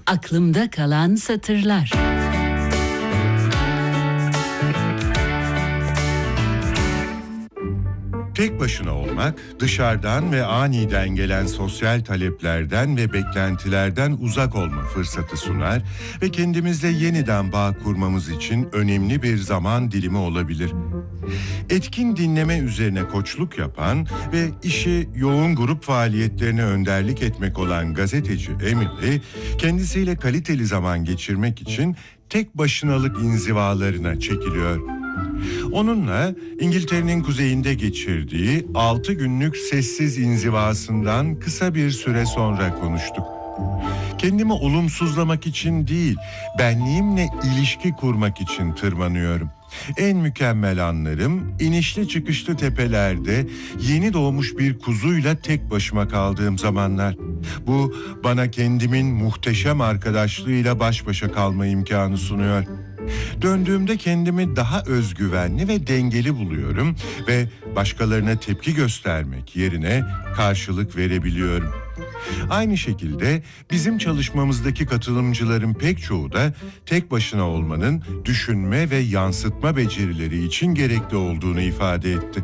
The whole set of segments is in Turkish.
Aklımda kalan satırlar. Tek başına olmak, dışarıdan ve aniden gelen sosyal taleplerden ve beklentilerden uzak olma fırsatı sunar ve kendimizle yeniden bağ kurmamız için önemli bir zaman dilimi olabilir. Etkin dinleme üzerine koçluk yapan ve işi yoğun grup faaliyetlerine önderlik etmek olan gazeteci Emily, kendisiyle kaliteli zaman geçirmek için tek başınalık inzivalarına çekiliyor. Onunla İngiltere'nin kuzeyinde geçirdiği 6 günlük sessiz inzivasından kısa bir süre sonra konuştuk. Kendimi olumsuzlamak için değil, benliğimle ilişki kurmak için tırmanıyorum. En mükemmel anlarım inişli çıkışlı tepelerde yeni doğmuş bir kuzuyla tek başıma kaldığım zamanlar. Bu bana kendimin muhteşem arkadaşlığıyla baş başa kalma imkanı sunuyor. Döndüğümde kendimi daha özgüvenli ve dengeli buluyorum ve başkalarına tepki göstermek yerine karşılık verebiliyorum. Aynı şekilde bizim çalışmamızdaki katılımcıların pek çoğu da tek başına olmanın düşünme ve yansıtma becerileri için gerekli olduğunu ifade etti.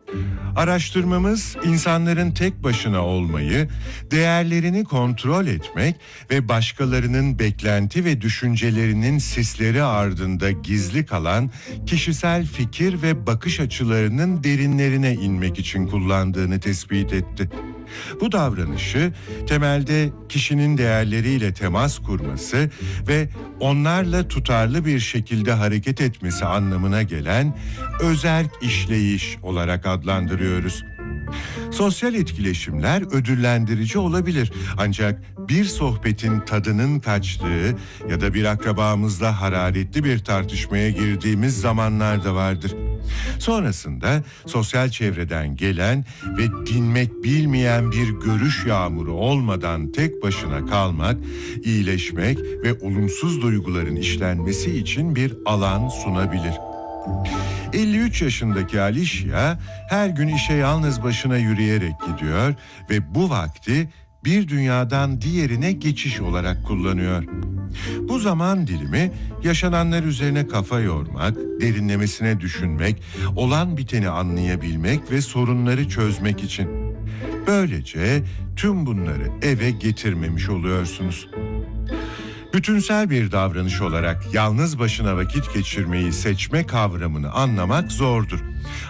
Araştırmamız insanların tek başına olmayı, değerlerini kontrol etmek ve başkalarının beklenti ve düşüncelerinin sisleri ardında gizli kalan kişisel fikir ve bakış açılarının derinlerine inmek için kullandığını tespit etti. Bu davranışı temelde kişinin değerleriyle temas kurması ve onlarla tutarlı bir şekilde hareket etmesi anlamına gelen özerk işleyiş olarak adlandırıyoruz. Sosyal etkileşimler ödüllendirici olabilir, ancak bir sohbetin tadının kaçtığı ya da bir akrabamızla hararetli bir tartışmaya girdiğimiz zamanlar da vardır. Sonrasında sosyal çevreden gelen ve dinmek bilmeyen bir görüş yağmuru olmadan tek başına kalmak, iyileşmek ve olumsuz duyguların işlenmesi için bir alan sunabilir. 53 yaşındaki Alicia her gün işe yalnız başına yürüyerek gidiyor ve bu vakti bir dünyadan diğerine geçiş olarak kullanıyor. Bu zaman dilimi yaşananlar üzerine kafa yormak, derinlemesine düşünmek, olan biteni anlayabilmek ve sorunları çözmek için. Böylece tüm bunları eve getirmemiş oluyorsunuz. Bütünsel bir davranış olarak yalnız başına vakit geçirmeyi seçme kavramını anlamak zordur.